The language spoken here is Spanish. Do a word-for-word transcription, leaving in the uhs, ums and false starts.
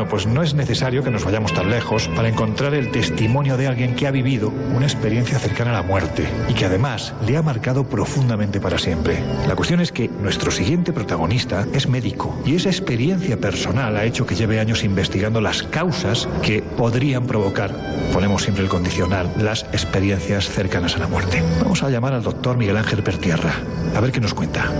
Bueno, pues no es necesario que nos vayamos tan lejos para encontrar el testimonio de alguien que ha vivido una experiencia cercana a la muerte y que además le ha marcado profundamente para siempre. La cuestión es que nuestro siguiente protagonista es médico y esa experiencia personal ha hecho que lleve años investigando las causas que podrían provocar, ponemos siempre el condicional, las experiencias cercanas a la muerte. Vamos a llamar al doctor Miguel Ángel Pertierra, a ver qué nos cuenta.